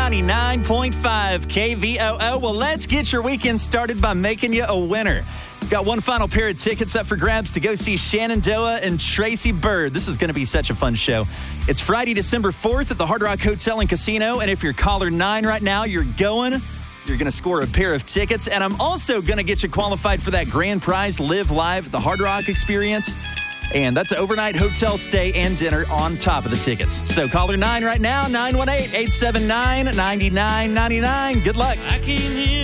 99.5 KVOO. Well, let's get your weekend started by making you a winner. We've got one final pair of tickets up for grabs to go see Shenandoah and Tracy Byrd. This is going to be such a fun show. It's Friday, December 4th at the Hard Rock Hotel and Casino. And if you're caller 9 right now, you're going to score a pair of tickets. And I'm also going to get you qualified for that grand prize Live Live at the Hard Rock Experience. And that's an overnight hotel stay and dinner on top of the tickets. So caller 9 right now, 918-879-9999. Good luck. I came here